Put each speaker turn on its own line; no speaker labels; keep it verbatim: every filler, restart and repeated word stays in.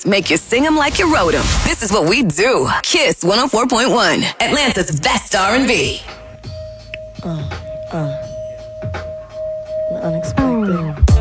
hits make you sing them like you wrote them. This is what we do. Kiss one oh four point one, Atlanta's best R and B.
Uh, uh.